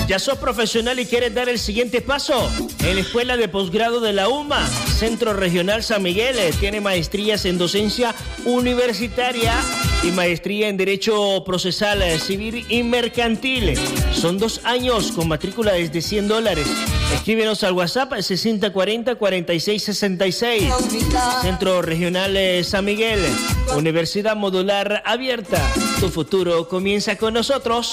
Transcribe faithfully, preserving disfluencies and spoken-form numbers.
¿Ya sos profesional y quieres dar el siguiente paso? En la Escuela de Posgrado de la U M A, Centro Regional San Miguel, tiene maestrías en docencia universitaria y maestría en Derecho Procesal, Civil y Mercantil. Son dos años con matrícula desde cien dólares. Escríbenos al WhatsApp sesenta cuarenta cuarenta y seis sesenta y seis. Centro Regional San Miguel, Universidad Modular Abierta. Tu futuro comienza con nosotros.